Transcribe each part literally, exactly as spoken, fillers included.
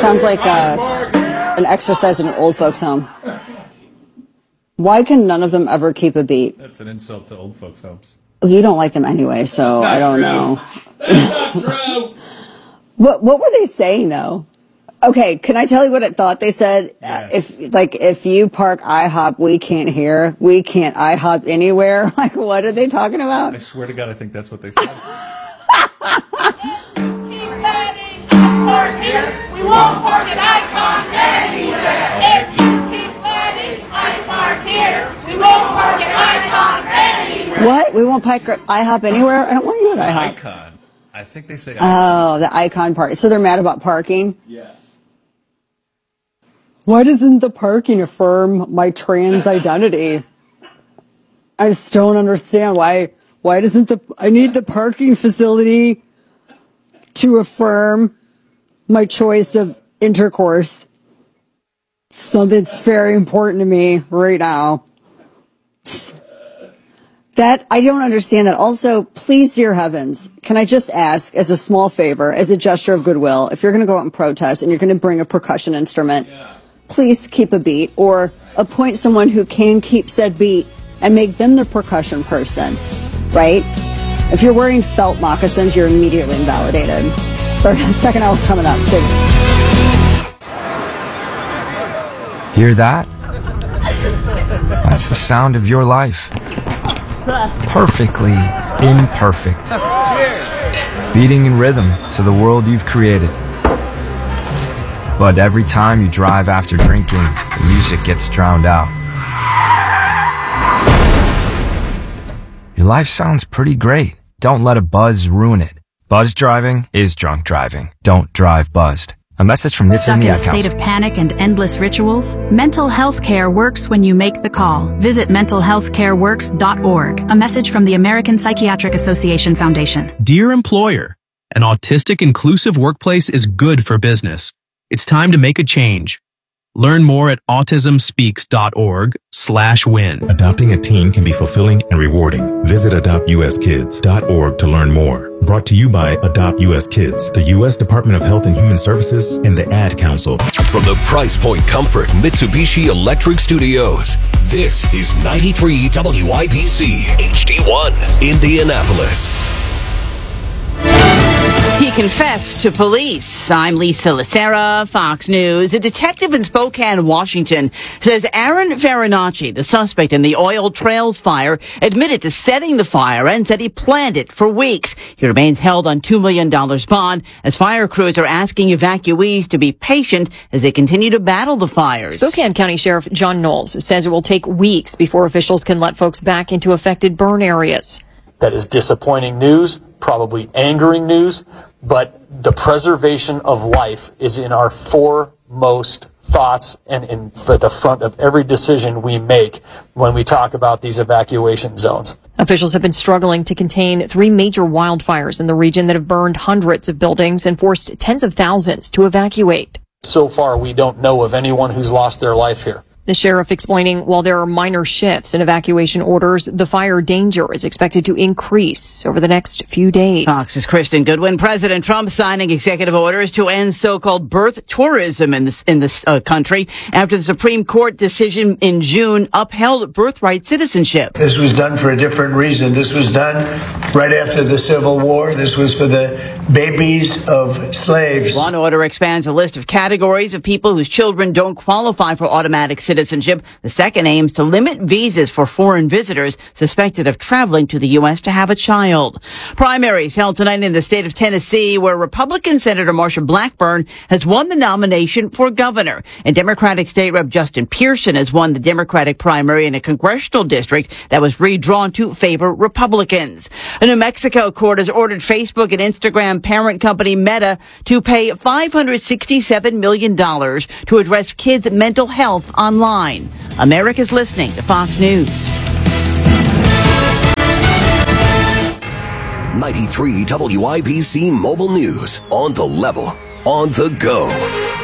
sounds like uh, an exercise in an old folks' home. Why can none of them ever keep a beat? That's an insult to old folks' homes. You don't like them anyway, so I don't true. know. That's not true. What What were they saying though? Okay, can I tell you what it thought they said? Yes. If like if you park IHOP, we can't hear. We can't IHOP anywhere. Like, what are they talking about? I swear to God, I think that's what they said. Keep letting us park here. We won't park at icons anywhere. If you keep letting us park here, we won't park at icons anywhere. What? We won't park at IHOP anywhere? I don't want you at IHOP. Icon. I think they say icon. Oh, the icon park. So they're mad about parking? Yes. Why doesn't the parking affirm my trans identity? I just don't understand why. Why doesn't the I need the parking facility to affirm my choice of intercourse? Something that's very important to me right now. That, I don't understand that. Also, please, dear heavens, can I just ask, as a small favor, as a gesture of goodwill, if you're going to go out and protest and you're going to bring a percussion instrument, yeah. please keep a beat or appoint someone who can keep said beat and make them the percussion person, right? If you're wearing felt moccasins, you're immediately invalidated. Third, second hour coming up. Stay Hear that? That's the sound of your life. Perfectly imperfect. Beating in rhythm to the world you've created. But every time you drive after drinking, the music gets drowned out. Your life sounds pretty great. Don't let a buzz ruin it. Buzz driving is drunk driving. Don't drive buzzed. A message from N H T S A and the Ad Stuck in a state of panic and endless rituals? Mental health care works when you make the call. Visit mental health care works dot org. A message from the American Psychiatric Association Foundation. Dear employer, an autistic inclusive workplace is good for business. It's time to make a change. Learn more at autism speaks dot org slash win. Adopting a teen can be fulfilling and rewarding. Visit adopt u s kids dot org to learn more. Brought to you by Adopt U S Kids, the U S Department of Health and Human Services, and the Ad Council. From the Price Point Comfort Mitsubishi Electric Studios, this is ninety-three W I B C H D one, Indianapolis. He confessed to police. I'm Lisa Lacera, Fox News. A detective in Spokane, Washington, says Aaron Farinacci, the suspect in the Oil Trails fire, admitted to setting the fire and said he planned it for weeks. He remains held on two million dollars bond as fire crews are asking evacuees to be patient as they continue to battle the fires. Spokane County Sheriff John Knowles says it will take weeks before officials can let folks back into affected burn areas. That is disappointing news, probably angering news, but the preservation of life is in our foremost thoughts and in for the front of every decision we make when we talk about these evacuation zones. Officials have been struggling to contain three major wildfires in the region that have burned hundreds of buildings and forced tens of thousands to evacuate. So far, we don't know of anyone who's lost their life here. The sheriff explaining while there are minor shifts in evacuation orders, the fire danger is expected to increase over the next few days. Fox's Kristen Goodwin. President Trump signing executive orders to end so-called birth tourism in this in this uh, country after the Supreme Court decision in June upheld birthright citizenship. This was done for a different reason. This was done right after the Civil War. This was for the babies of slaves. One order expands a list of categories of people whose children don't qualify for automatic citizenship. Citizenship. The second aims to limit visas for foreign visitors suspected of traveling to the U S to have a child. Primaries held tonight in the state of Tennessee, where Republican Senator Marsha Blackburn has won the nomination for governor. And Democratic State Rep Justin Pearson has won the Democratic primary in a congressional district that was redrawn to favor Republicans. A New Mexico court has ordered Facebook and Instagram parent company Meta to pay five hundred sixty-seven million dollars to address kids' mental health online. America's listening to Fox News. ninety-three W I B C Mobile News. On the level. On the go.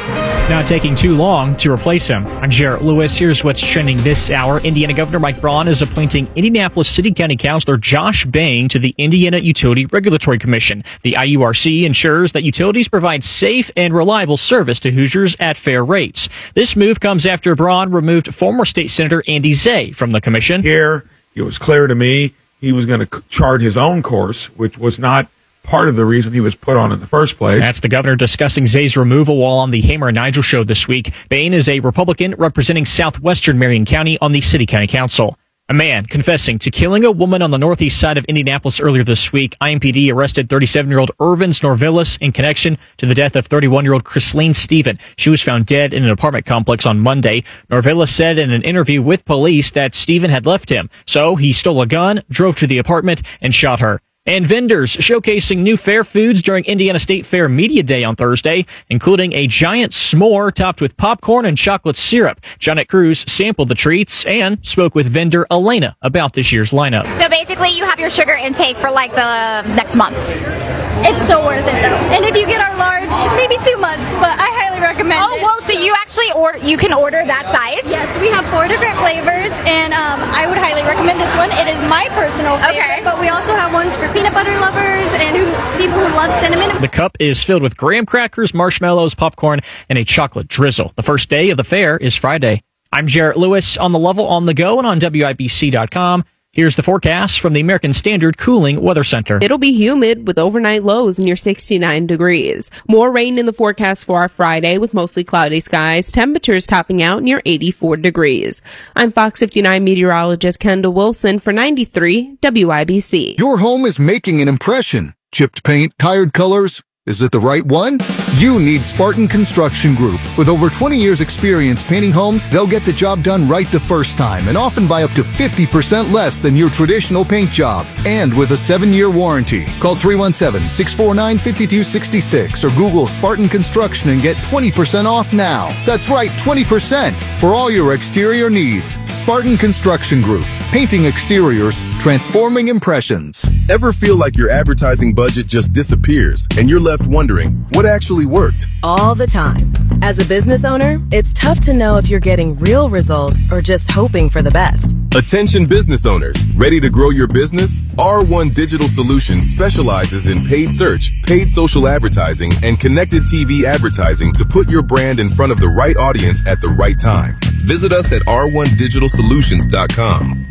Not taking too long to replace him. I'm Jarrett Lewis. Here's what's trending this hour. Indiana Governor Mike Braun is appointing Indianapolis City County Councilor Josh Bain to the Indiana Utility Regulatory Commission. The I U R C ensures that utilities provide safe and reliable service to Hoosiers at fair rates. This move comes after Braun removed former state senator Andy Zay from the commission. Here, it was clear to me he was going to chart his own course, which was not part of the reason he was put on in the first place. That's the governor discussing Zay's removal while on the Hamer and Nigel show this week. Bain is a Republican representing southwestern Marion County on the City County Council. A man confessing to killing a woman on the northeast side of Indianapolis earlier this week. I M P D arrested thirty-seven-year-old Irvin Norvillis in connection to the death of thirty-one-year-old Chrislene Stephen. She was found dead in an apartment complex on Monday. Norvillis said in an interview with police that Stephen had left him, so he stole a gun, drove to the apartment, and shot her. And vendors showcasing new fair foods during Indiana State Fair Media Day on Thursday, including a giant s'more topped with popcorn and chocolate syrup. Jonette Cruz sampled the treats and spoke with vendor Elena about this year's lineup. So basically you have your sugar intake for like the next month. It's so worth it though. And if you get our large, maybe two months, but I highly recommend oh, it. Oh, whoa, so you actually order, you can order that size? Yes, we have four different flavors, and um, I would highly recommend this one. It is my personal favorite, okay. But we also have ones for peanut butter lovers and who, people who love cinnamon. The cup is filled with graham crackers, marshmallows, popcorn, and a chocolate drizzle. The first day of the fair is Friday. I'm Jarrett Lewis on the Level, on the go, and on W I B C dot com. Here's the forecast from the American Standard Cooling Weather Center. It'll be humid with overnight lows near sixty-nine degrees. More rain in the forecast for our Friday with mostly cloudy skies. Temperatures topping out near eighty-four degrees. I'm Fox fifty-nine meteorologist Kendall Wilson for ninety-three W I B C. Your home is making an impression. Chipped paint, tired colors. Is it the right one? You need Spartan Construction Group. With over twenty years experience painting homes, they'll get the job done right the first time and often by up to fifty percent less than your traditional paint job. And with a seven-year warranty. Call three one seven, six four nine, five two six six or Google Spartan Construction and get twenty percent off now. That's right, twenty percent for all your exterior needs. Spartan Construction Group. Painting exteriors, transforming impressions. Ever feel like your advertising budget just disappears and you're left wondering what actually worked? All the time. As a business owner, it's tough to know if you're getting real results or just hoping for the best. Attention business owners, ready to grow your business? R one Digital Solutions specializes in paid search, paid social advertising, and connected T V advertising to put your brand in front of the right audience at the right time. Visit us at r one digital solutions dot com.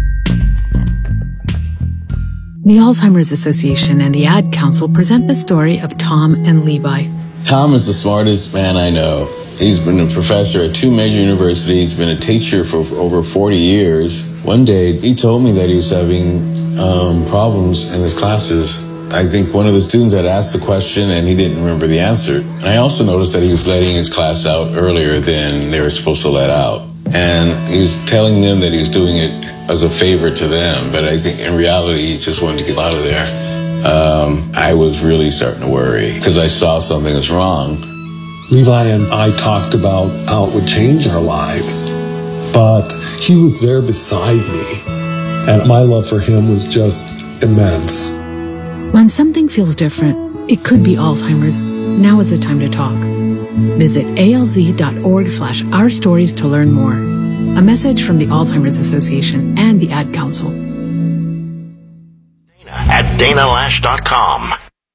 The Alzheimer's Association and the Ad Council present the story of Tom and Levi. Tom is the smartest man I know. He's been a professor at two major universities, been a teacher for, for over forty years. One day, he told me that he was having um, problems in his classes. I think one of the students had asked the question and he didn't remember the answer. And I also noticed that he was letting his class out earlier than they were supposed to let out. And he was telling them that he was doing it as a favor to them, but I think in reality he just wanted to get out of there. Um, I was really starting to worry because I saw something was wrong. Levi and I talked about how it would change our lives, but he was there beside me, and my love for him was just immense. When something feels different, it could be Alzheimer's. Now is the time to talk. Visit alz.org slash our stories to learn more. A message from the Alzheimer's Association and the Ad Council. At dana lash dot com.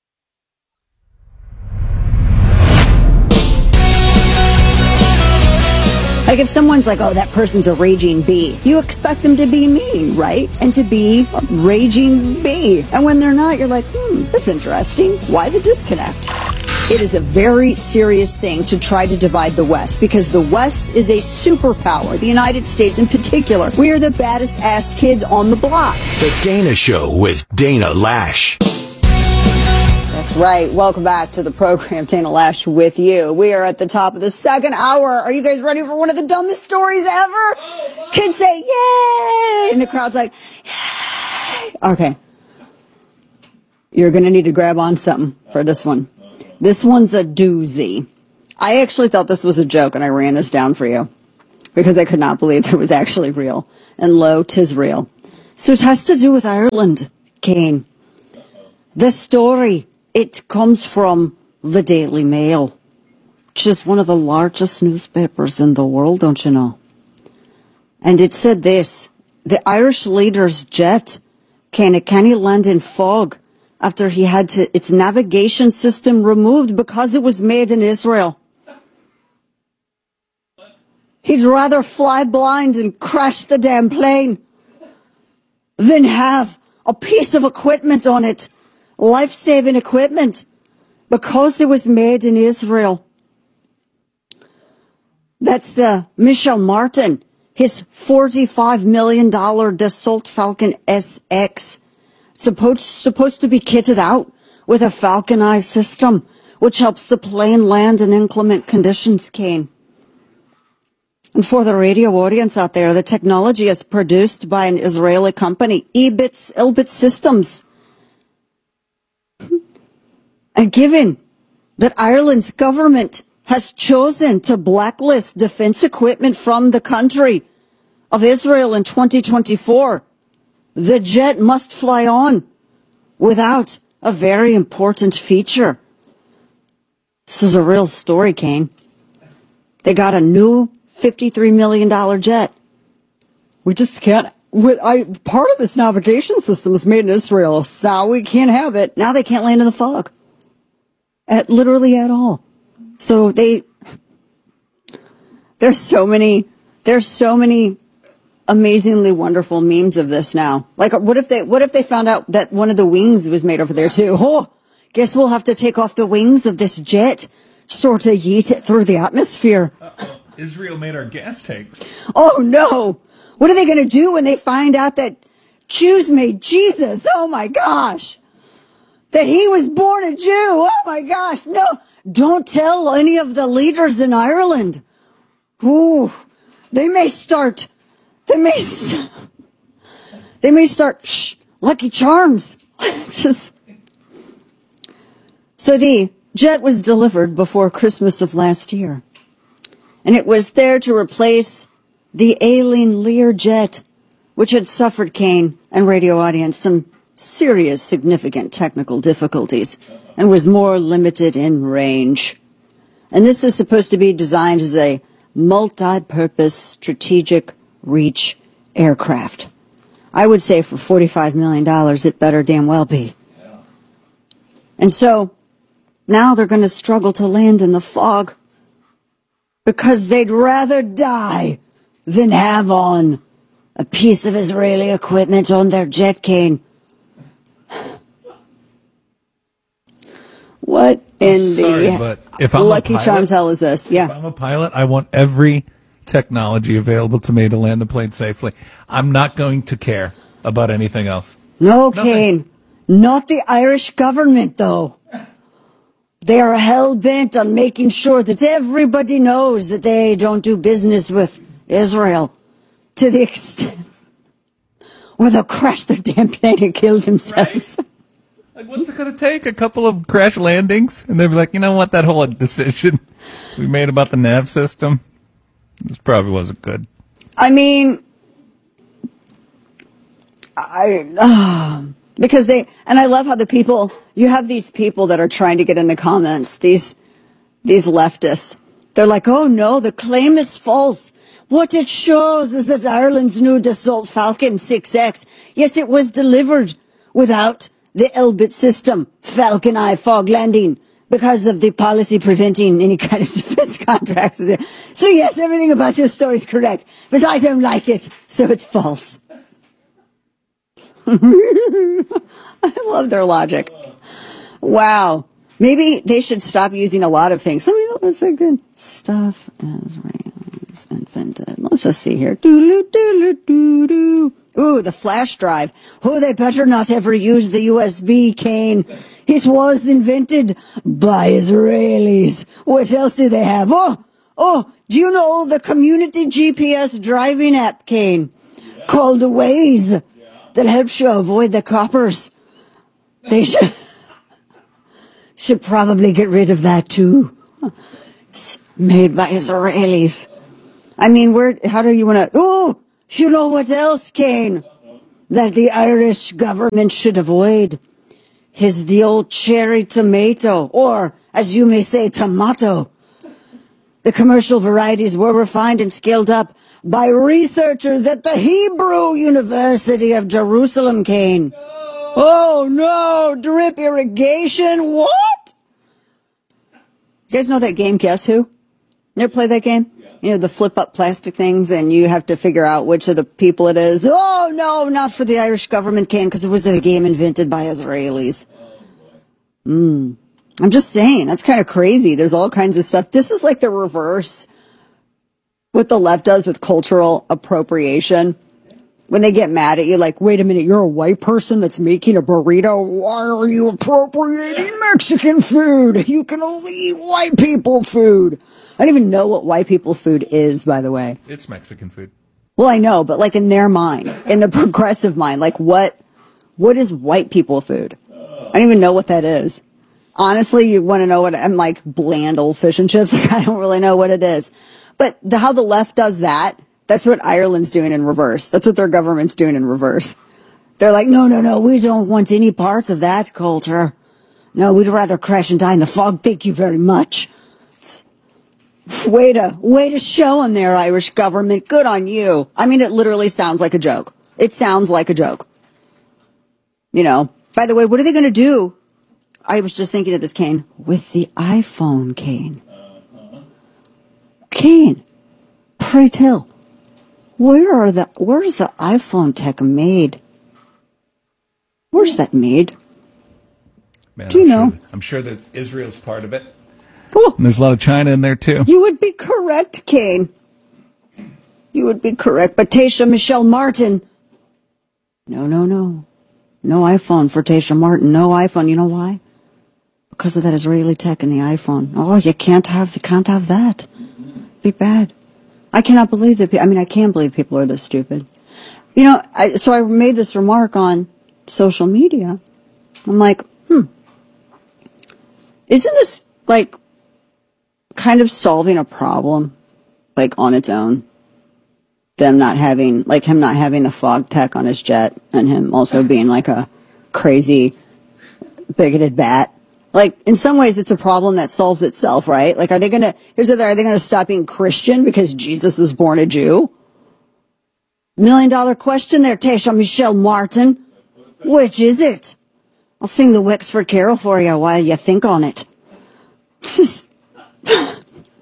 Like if someone's like, oh, that person's a raging bee, you expect them to be mean, right? And to be a raging bee. And when they're not, you're like, hmm, that's interesting. Why the disconnect? It is a very serious thing to try to divide the West because the West is a superpower. The United States in particular. We are the baddest ass kids on the block. The Dana Show with Dana Lash. That's right. Welcome back to the program, Dana Lash with you. We are at the top of the second hour. Are you guys ready for one of the dumbest stories ever? Kids say, yay! And the crowd's like, yay! Okay. You're going to need to grab on something for this one. This one's a doozy. I actually thought this was a joke, and I ran this down for you because I could not believe it was actually real. And lo, 'tis real. So it has to do with Ireland, Kane. The story, it comes from the Daily Mail. which is one of the largest newspapers in the world, don't you know? And it said this: the Irish leader's jet came to Kenny land in fog after he had to, its navigation system removed because it was made in Israel. He'd rather fly blind and crash the damn plane than have a piece of equipment on it, life-saving equipment, because it was made in Israel. That's the Michel Martin, his forty-five million dollars Dassault Falcon S X, supposed, supposed to be kitted out with a Falcon Eye system, which helps the plane land in inclement conditions, Kane. And for the radio audience out there, the technology is produced by an Israeli company, Elbit, Elbit Systems. And given that Ireland's government has chosen to blacklist defense equipment from the country of Israel in twenty twenty-four, the jet must fly on without a very important feature. This is a real story, Kane. They got a new fifty-three million dollars jet. We just can't, with, I, part of this navigation system is made in Israel, so we can't have it. Now they can't land in the fog. At literally at all. So they, there's so many, there's so many amazingly wonderful memes of this now. Like, what if they, what if they found out that one of the wings was made over there too? Oh, guess we'll have to take off the wings of this jet, sort of yeet it through the atmosphere. Uh-oh. Israel made our gas tanks. Oh no! What are they going to do when they find out that Jews made Jesus? Oh my gosh! That he was born a Jew! Oh my gosh! No! Don't tell any of the leaders in Ireland. Ooh, they may start. They may. They may start. Shh, Lucky Charms. Just. So the jet was delivered before Christmas of last year. And it was there to replace the Aileen Lear jet, which had suffered, Kane and radio audience, some serious, significant technical difficulties and was more limited in range. And this is supposed to be designed as a multi-purpose strategic reach aircraft. I would say for forty-five million dollars, it better damn well be. And so now they're going to struggle to land in the fog, because they'd rather die than have on a piece of Israeli equipment on their jet, Kane. What in I'm sorry, the but if I'm Lucky a pilot, Charms hell is this? Yeah. If I'm a pilot, I want every technology available to me to land the plane safely. I'm not going to care about anything else. No, Nothing. Kane. Not the Irish government, though. They are hell-bent on making sure that everybody knows that they don't do business with Israel to the extent where they'll crash their damn plane and kill themselves. Right. Like, what's it going to take? A couple of crash landings? And they'll be like, you know what? That whole decision we made about the nav system, this probably wasn't good. I mean, I... Uh, because they... And I love how the people... You have these people that are trying to get in the comments, these these leftists. They're like, oh no, the claim is false. What it shows is that Ireland's new Dassault Falcon six X, yes, it was delivered without the Elbit system, Falcon Eye fog landing, because of the policy preventing any kind of defense contracts. So yes, everything about your story is correct, but I don't like it, so it's false. I love their logic. Wow. Maybe they should stop using a lot of things. Some of the others are good. Stuff as was invented. Let's just see here. Doo-doo-doo-doo-doo. Ooh, the flash drive. Oh, they better not ever use the U S B, Kane. It was invented by Israelis. What else do they have? Oh, oh, do you know the community G P S driving app, Kane? Yeah. Called Waze. Yeah. That helps you avoid the coppers. They should... Should probably get rid of that too. It's made by Israelis. I mean, where? How do you want to? Oh, you know what else, Kane? That the Irish government should avoid is the old cherry tomato, or as you may say, tomato. The commercial varieties were refined and scaled up by researchers at the Hebrew University of Jerusalem, Kane. Oh no, drip irrigation, what? You guys know that game, Guess Who? You ever play that game? You know, the flip up plastic things and you have to figure out which of the people it is. Oh no, not for the Irish government, Kane, because it was a game invented by Israelis. Hmm. I'm just saying, that's kind of crazy. There's all kinds of stuff. This is like the reverse. What the left does with cultural appropriation. When they get mad at you, like, wait a minute, you're a white person that's making a burrito? Why are you appropriating Mexican food? You can only eat white people food. I don't even know what white people food is, by the way. It's Mexican food. Well, I know, but like in their mind, in the progressive mind, like what, what is white people food? I don't even know what that is. Honestly, you want to know what I'm like bland old fish and chips? Like, I don't really know what it is. But the, how the left does that, that's what Ireland's doing in reverse. That's what their government's doing in reverse. They're like, no, no, no, we don't want any parts of that culture. No, we'd rather crash and die in the fog. Thank you very much. It's, way to, way to show them there, Irish government. Good on you. I mean, it literally sounds like a joke. It sounds like a joke. You know, by the way, what are they going to do? I was just thinking of this, Kane, with the iPhone, Kane. Kane, pray tell, where are the, where's the iPhone tech made? Where's that made? Man, Do you I'm know? Sure, I'm sure that Israel's part of it. Oh, And there's a lot of China in there, too. you would be correct, Kane. You would be correct. But Tasha Michelle Martin, no, no, no. No iPhone for Tasha Martin. No iPhone. You know why? Because of that Israeli tech in the iPhone. Oh, you can't have, you can't have that. Be bad. I cannot believe that. I mean, I can't believe people are this stupid. You know, I, so I made this remark on social media. I'm like, hmm, isn't this like kind of solving a problem, like on its own? Them not having, like him not having the fog tech on his jet, and him also being like a crazy, bigoted bat. Like, in some ways, it's a problem that solves itself, right? Like, are they gonna, here's the thing, are they gonna stop being Christian because Jesus was born a Jew? Million dollar question there, Tasha Michelle Martin. Which is it? I'll sing the Wexford Carol for you while you think on it. Just, I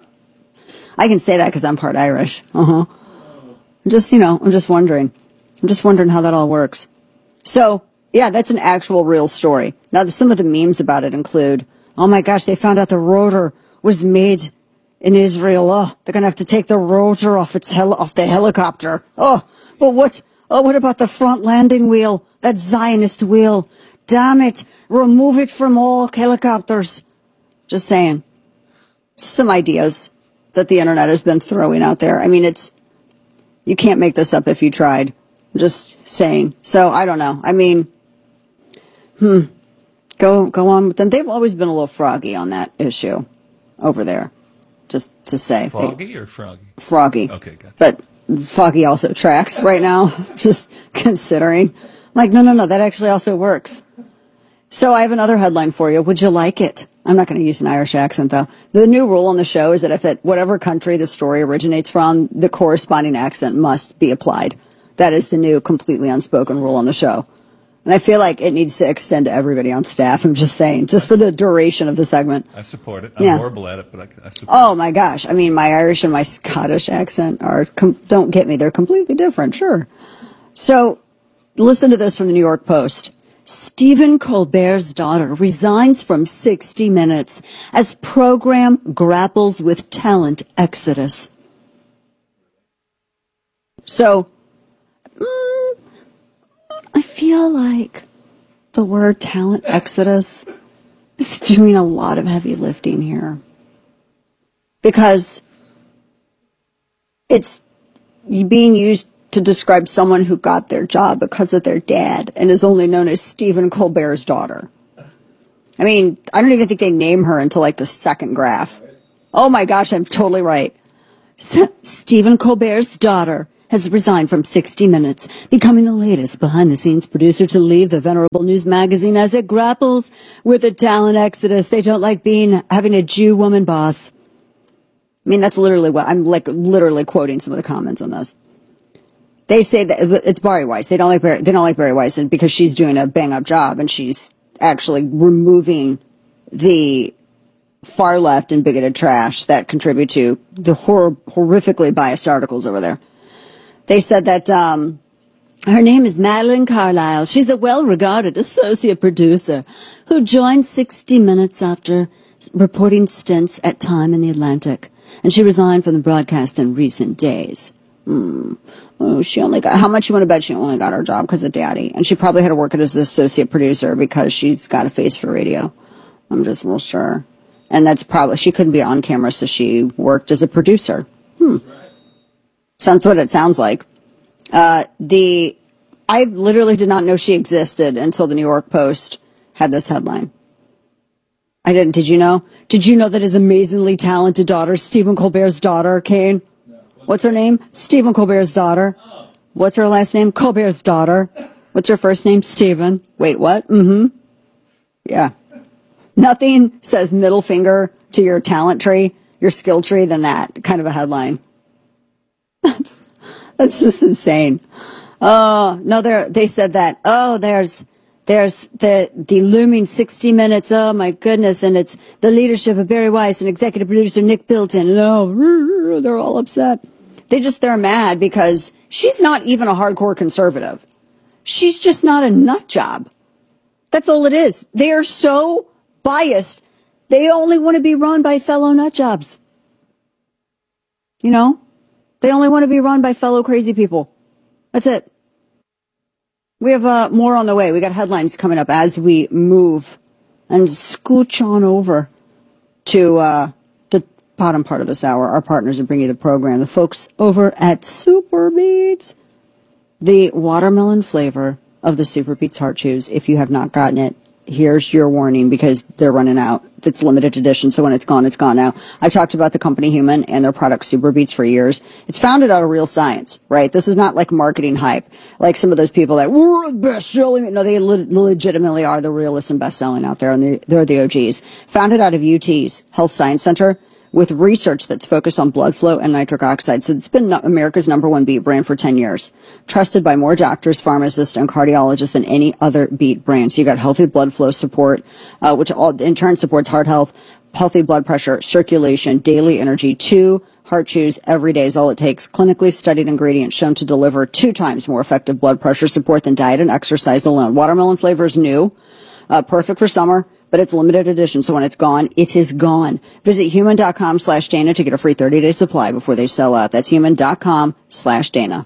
can say that because I'm part Irish. Uh-huh. Just, you know, I'm just wondering. I'm just wondering how that all works. So, yeah, that's an actual real story. Now, some of the memes about it include, oh my gosh, they found out the rotor was made in Israel. Oh, they're going to have to take the rotor off its hel- off the helicopter. Oh, but what, oh, what about the front landing wheel? That Zionist wheel. Damn it. Remove it from all helicopters. Just saying. Some ideas that the internet has been throwing out there. I mean, it's, you can't make this up if you tried. I'm just saying. So, I don't know. I mean, hmm. Go, go on with them. They've always been a little froggy on that issue over there. Just to say. Foggy They, or froggy? froggy. Okay, gotcha. But foggy also tracks right now. Just considering. Like, no, no, no. That actually also works. So I have another headline for you. Would you like it? I'm not going to use an Irish accent, though. The new rule on the show is that if it, whatever country the story originates from, the corresponding accent must be applied. That is the new completely unspoken rule on the show. And I feel like it needs to extend to everybody on staff. I'm just saying, just for the duration of the segment. I support it. I'm Yeah. horrible at it, but I, I support Oh, my gosh. I mean, my Irish and my Scottish accent are, com- don't get me, they're completely different, sure. So, listen to this from the New York Post. Stephen Colbert's daughter resigns from sixty minutes as program grapples with talent exodus. So, mm, I feel like the word talent exodus is doing a lot of heavy lifting here. Because it's being used to describe someone who got their job because of their dad and is only known as Stephen Colbert's daughter. I mean, I don't even think they name her until like the second graph. Oh my gosh, I'm totally right. S- Stephen Colbert's daughter has resigned from sixty minutes, becoming the latest behind-the-scenes producer to leave the venerable news magazine as it grapples with a talent exodus. They don't like being having a Jew woman boss. I mean, that's literally what I'm like, literally quoting some of the comments on this. They say that it's Bari Weiss. They don't like Bari, they don't like Bari Weiss and because she's doing a bang up job and she's actually removing the far left and bigoted trash that contribute to the hor- horrifically biased articles over there. They said that, um, her name is Madeline Carlisle. She's a well-regarded associate producer who joined sixty minutes after reporting stints at Time in the Atlantic. And she resigned from the broadcast in recent days. Hmm. Oh, she only got, how much you want to bet she only got her job because of Daddy? And she probably had to work as an associate producer because she's got a face for radio. I'm just real sure. And that's probably, she couldn't be on camera, so she worked as a producer. Hmm. Sounds what it sounds like. Uh, the, I literally did not know she existed until the New York Post had this headline. I didn't, did you know? Did you know that his amazingly talented daughter, Stephen Colbert's daughter, Kane? What's her name? Stephen Colbert's daughter. What's her last name? Colbert's daughter. What's her first name? Stephen. Wait, what? Mm-hmm. Yeah. Nothing says middle finger to your talent tree, your skill tree, than that kind of a headline. That's, that's just insane. Oh, no, they they said that. Oh, there's there's the the looming sixty minutes. Oh, my goodness. And it's the leadership of Bari Weiss and executive producer Nick Bilton. And oh, they're all upset. They just, they're mad because she's not even a hardcore conservative. She's just not a nut job. That's all it is. They are so biased. They only want to be run by fellow nut jobs. You know? They only want to be run by fellow crazy people. That's it. We have uh, more on the way. We got headlines coming up as we move and scooch on over to uh, the bottom part of this hour. Our partners are bringing you the program. The folks over at Super Beets. The watermelon flavor of the Super Beets Heart Chews. If you have not gotten it, here's your warning because they're running out. It's limited edition, so when it's gone, it's gone now. I've talked about the company Human and their product Super Beets for years. It's founded out of real science, right? This is not like marketing hype, like some of those people that we're the best selling. No, they le- legitimately are the realest and best selling out there, and they're, they're the O Gs. Founded out of U T's Health Science Center with research that's focused on blood flow and nitric oxide. So it's been America's number one beet brand for ten years. Trusted by more doctors, pharmacists, and cardiologists than any other beet brand. So you got healthy blood flow support, uh, which all in turn supports heart health, healthy blood pressure, circulation, daily energy. Two Heart Chews every day is all it takes. Clinically studied ingredients shown to deliver two times more effective blood pressure support than diet and exercise alone. Watermelon flavor is new, uh, perfect for summer. But it's limited edition, so when it's gone, it is gone. Visit human.com slash Dana to get a free thirty-day supply before they sell out. That's human.com slash Dana.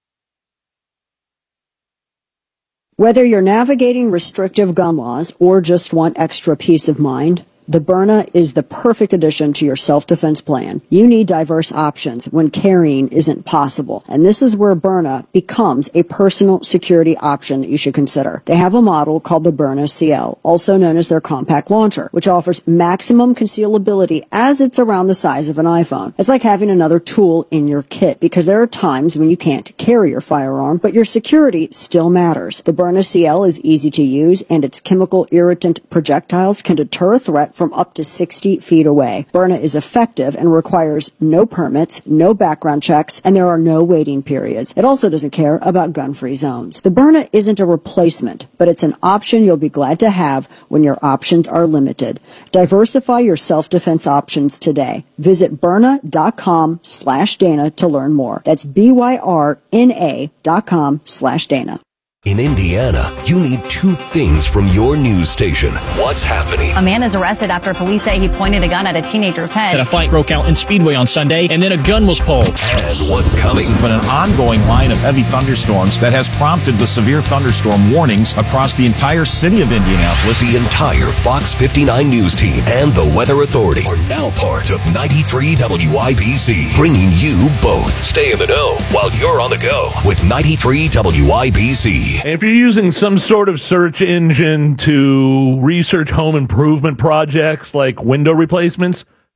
Whether you're navigating restrictive gun laws or just want extra peace of mind, the Byrna is the perfect addition to your self-defense plan. You need diverse options when carrying isn't possible. And this is where Byrna becomes a personal security option that you should consider. They have a model called the Byrna C L, also known as their compact launcher, which offers maximum concealability as it's around the size of an iPhone. It's like having another tool in your kit because there are times when you can't carry your firearm, but your security still matters. The Byrna C L is easy to use and its chemical irritant projectiles can deter a threat from up to sixty feet away. Byrna is effective and requires no permits, no background checks, and there are no waiting periods. It also doesn't care about gun-free zones. The Byrna isn't a replacement, but it's an option you'll be glad to have when your options are limited. Diversify your self-defense options today. Visit Byrna.com slash Dana to learn more. That's B-Y-R-N-A dot com slash Dana. In Indiana, you need two things from your news station. What's happening? A man is arrested after police say he pointed a gun at a teenager's head. And a fight broke out in Speedway on Sunday, and then a gun was pulled. And what's coming? This has been an ongoing line of heavy thunderstorms that has prompted the severe thunderstorm warnings across the entire city of Indianapolis. The entire Fox fifty-nine News team and the Weather Authority are now part of ninety-three W I B C, bringing you both. Stay in the know while you're on the go with ninety-three W I B C. If you're using some sort of search engine to research home improvement projects like window replacements,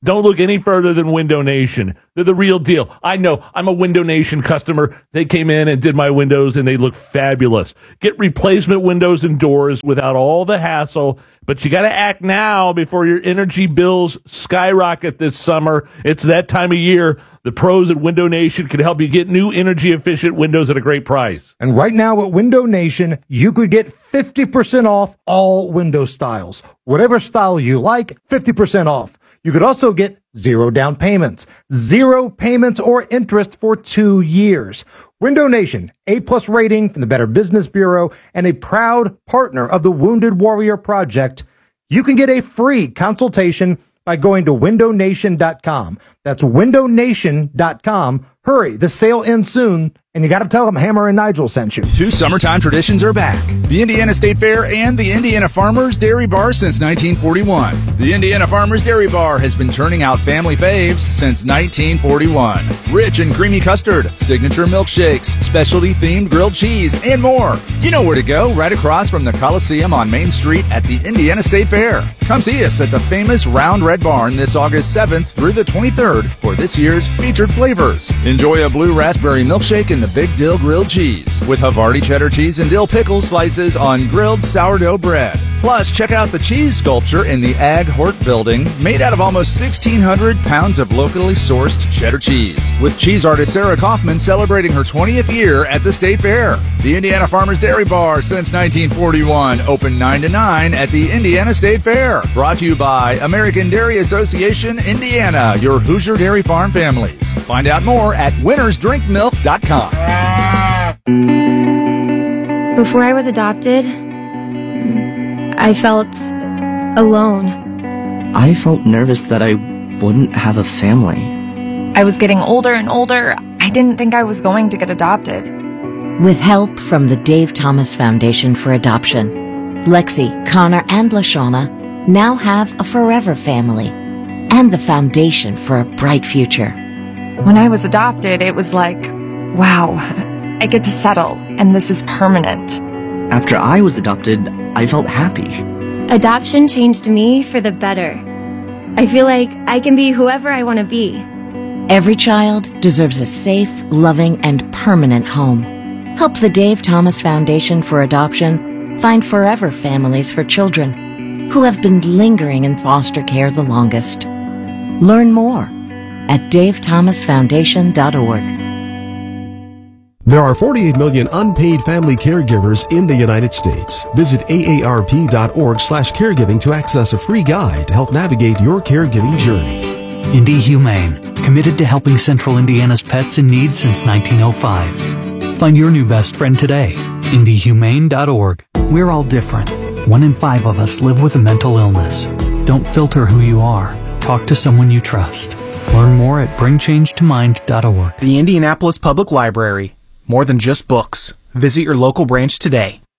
Don't look any further than Window Nation. They're the real deal. I know. I'm a Window Nation customer. They came in and did my windows, and they look fabulous. Get replacement windows and doors without all the hassle, but you got to act now before your energy bills skyrocket this summer. It's that time of year. The pros at Window Nation can help you get new energy-efficient windows at a great price. And right now at Window Nation, you could get fifty percent off all window styles. Whatever style you like, fifty percent off. You could also get zero down payments, zero payments or interest for two years. Window Nation, A-plus rating from the Better Business Bureau and a proud partner of the Wounded Warrior Project. You can get a free consultation by going to window nation dot com. That's window nation dot com. Hurry, the sale ends soon, and you got to tell them Hammer and Nigel sent you. Two summertime traditions are back. The Indiana State Fair and the Indiana Farmers Dairy Bar since nineteen forty-one. The Indiana Farmers Dairy Bar has been turning out family faves since nineteen forty-one. Rich and creamy custard, signature milkshakes, specialty-themed grilled cheese, and more. You know where to go, right across from the Coliseum on Main Street at the Indiana State Fair. Come see us at the famous Round Red Barn this August seventh through the twenty-third for this year's featured flavors. Enjoy a blue raspberry milkshake and the Big Dill grilled cheese with Havarti cheddar cheese and dill pickle slices on grilled sourdough bread. Plus, check out the cheese sculpture in the Ag Hort building made out of almost sixteen hundred pounds of locally sourced cheddar cheese, with cheese artist Sarah Kaufman celebrating her twentieth year at the State Fair. The Indiana Farmers Dairy Bar since nineteen forty-one, open nine to nine at the Indiana State Fair. Brought to you by American Dairy Association, Indiana, your Hoosier Dairy Farm families. Find out more at winners drink milk dot com. Before I was adopted, I felt alone. I felt nervous that I wouldn't have a family. I was getting older and older. I didn't think I was going to get adopted. With help from the Dave Thomas Foundation for Adoption, Lexi, Connor, and LaShawna now have a forever family and the foundation for a bright future. When I was adopted, it was like, wow, I get to settle, and this is permanent. After I was adopted, I felt happy. Adoption changed me for the better. I feel like I can be whoever I want to be. Every child deserves a safe, loving, and permanent home. Help the Dave Thomas Foundation for Adoption find forever families for children who have been lingering in foster care the longest. Learn more at dave thomas foundation dot org. There are forty-eight million unpaid family caregivers in the United States. Visit A A R P dot org slash caregiving to access a free guide to help navigate your caregiving journey. Indy Humane, committed to helping Central Indiana's pets in need since nineteen oh five. Find your new best friend today. indy humane dot org. We're all different. One in five of us live with a mental illness. Don't filter who you are. Talk to someone you trust. Learn more at bring change to mind dot org. The Indianapolis Public Library. More than just books. Visit your local branch today.